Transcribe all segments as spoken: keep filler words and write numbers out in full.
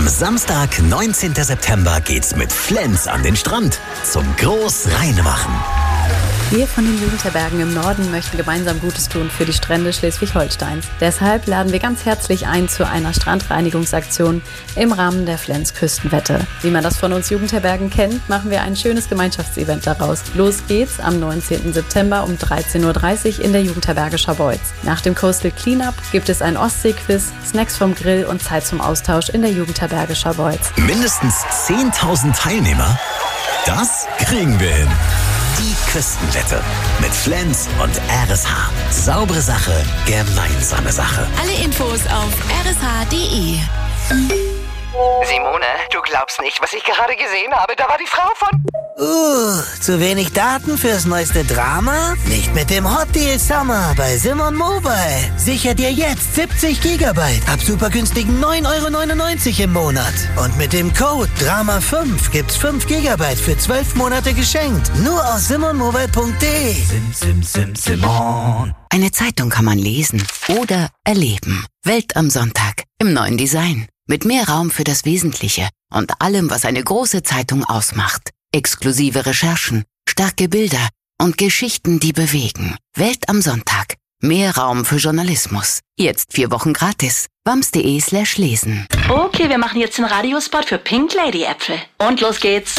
Am Samstag, neunzehnten September, geht's mit Flens an den Strand zum Großreinmachen. Wir von den Jugendherbergen im Norden möchten gemeinsam Gutes tun für die Strände Schleswig-Holsteins. Deshalb laden wir ganz herzlich ein zu einer Strandreinigungsaktion im Rahmen der Flens-Küstenwette. Wie man das von uns Jugendherbergen kennt, machen wir ein schönes Gemeinschaftsevent daraus. Los geht's am neunzehnten September um dreizehn Uhr dreißig in der Jugendherberge Scharbeutz. Nach dem Coastal Cleanup gibt es ein Ostsee-Quiz, Snacks vom Grill und Zeit zum Austausch in der Jugendherberge Scharbeutz. Mindestens zehntausend Teilnehmer? Das kriegen wir hin. Die Küstenwette mit Flens und R S H. Saubere Sache, gemeinsame Sache. Alle Infos auf r s h punkt d e. Simone, du glaubst nicht, was ich gerade gesehen habe. Da war die Frau von... Uh, zu wenig Daten fürs neueste Drama? Nicht mit dem Hot Deal Summer bei Simon Mobile. Sicher dir jetzt siebzig Gigabyte ab super günstigen neun Euro neunundneunzig im Monat. Und mit dem Code Drama fünf gibt's fünf Gigabyte für zwölf Monate geschenkt. Nur auf simon mobile punkt d e. Sim, sim, sim, Simon. Eine Zeitung kann man lesen oder erleben. Welt am Sonntag im neuen Design. Mit mehr Raum für das Wesentliche und allem, was eine große Zeitung ausmacht. Exklusive Recherchen, starke Bilder und Geschichten, die bewegen. Welt am Sonntag. Mehr Raum für Journalismus. Jetzt vier Wochen gratis. wams.de slash lesen. Okay, wir machen jetzt den Radiospot für Pink Lady Äpfel. Und los geht's.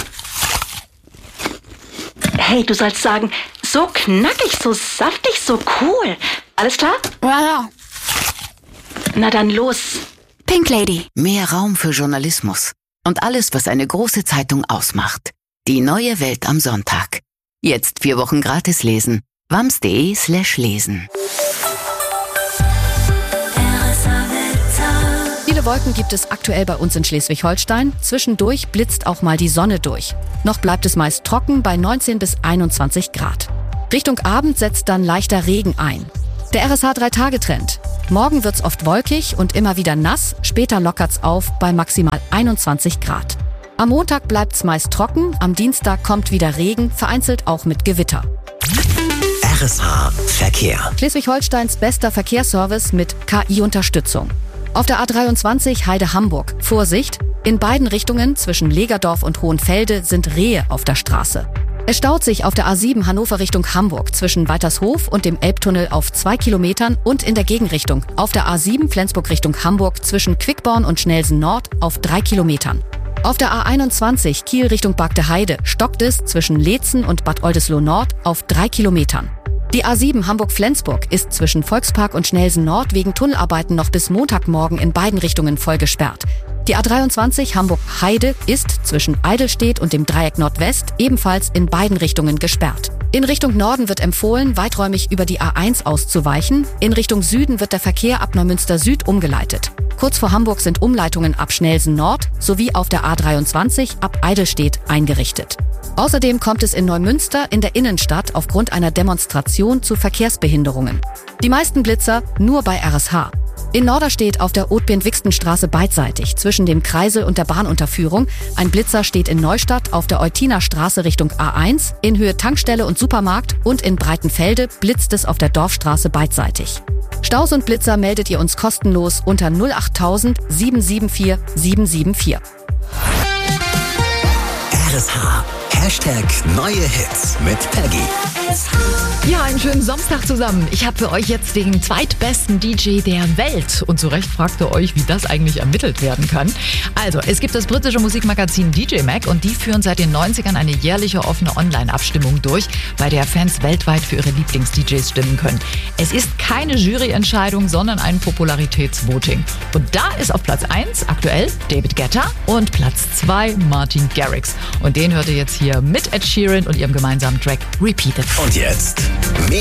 Hey, du sollst sagen, so knackig, so saftig, so cool. Alles klar? Ja, ja. Na dann los. Pink Lady. Mehr Raum für Journalismus. Und alles, was eine große Zeitung ausmacht. Die neue Welt am Sonntag. Jetzt vier Wochen gratis lesen. wams.de slash lesen. Viele Wolken gibt es aktuell bei uns in Schleswig-Holstein. Zwischendurch blitzt auch mal die Sonne durch. Noch bleibt es meist trocken bei neunzehn bis einundzwanzig Grad. Richtung Abend setzt dann leichter Regen ein. Der R S H-drei-Tage-Trend. Morgen wird's oft wolkig und immer wieder nass, später lockert's auf bei maximal einundzwanzig Grad. Am Montag bleibt's meist trocken, am Dienstag kommt wieder Regen, vereinzelt auch mit Gewitter. R S H Verkehr. Schleswig-Holsteins bester Verkehrsservice mit K I-Unterstützung. Auf der A dreiundzwanzig Heide-Hamburg. Vorsicht, in beiden Richtungen zwischen Legerdorf und Hohenfelde sind Rehe auf der Straße. Es staut sich auf der A sieben Hannover Richtung Hamburg zwischen Weitershof und dem Elbtunnel auf zwei Kilometern und in der Gegenrichtung auf der A sieben Flensburg Richtung Hamburg zwischen Quickborn und Schnelsen Nord auf drei Kilometern. Auf der A einundzwanzig Kiel Richtung Bagde Heide stockt es zwischen Leetzen und Bad Oldesloe Nord auf drei Kilometern. Die A sieben Hamburg-Flensburg ist zwischen Volkspark und Schnelsen Nord wegen Tunnelarbeiten noch bis Montagmorgen in beiden Richtungen voll gesperrt. Die A dreiundzwanzig Hamburg-Heide ist zwischen Eidelstedt und dem Dreieck Nordwest ebenfalls in beiden Richtungen gesperrt. In Richtung Norden wird empfohlen, weiträumig über die A eins auszuweichen. In Richtung Süden wird der Verkehr ab Neumünster Süd umgeleitet. Kurz vor Hamburg sind Umleitungen ab Schnelsen Nord sowie auf der A dreiundzwanzig ab Eidelstedt eingerichtet. Außerdem kommt es in Neumünster in der Innenstadt aufgrund einer Demonstration zu Verkehrsbehinderungen. Die meisten Blitzer nur bei R S H. In Norderstedt auf der Othbjörn-Wixten-Straße beidseitig zwischen dem Kreisel und der Bahnunterführung. Ein Blitzer steht in Neustadt auf der Eutiner Straße Richtung A eins, in Höhe Tankstelle und Supermarkt und in Breitenfelde blitzt es auf der Dorfstraße beidseitig. Staus und Blitzer meldet ihr uns kostenlos unter null acht null null sieben sieben vier sieben sieben vier. R S H. Hashtag neue Hits mit Peggy. Ja, einen schönen Samstag zusammen. Ich habe für euch jetzt den zweitbesten D J der Welt. Und zu Recht fragt ihr euch, wie das eigentlich ermittelt werden kann. Also, es gibt das britische Musikmagazin D J Mag und die führen seit den neunzigern eine jährliche offene Online-Abstimmung durch, bei der Fans weltweit für ihre Lieblings-D Js stimmen können. Es ist keine Juryentscheidung, sondern ein Popularitätsvoting. Und da ist auf Platz eins aktuell David Guetta und Platz zwei Martin Garrix. Und den hört ihr jetzt hier mit Ed Sheeran und ihrem gemeinsamen Track Repeated. Und jetzt mehr